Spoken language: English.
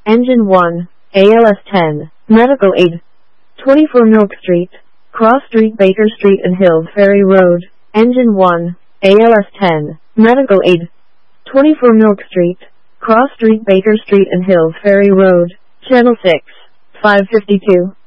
Engine 1, ALS 10, Medical Aid. 24 Milk Street, Cross Street, Baker Street and Hills Ferry Road. Engine 1, ALS 10, Medical Aid. 24 Milk Street, Cross Street, Baker Street and Hills Ferry Road. Channel 6, 552.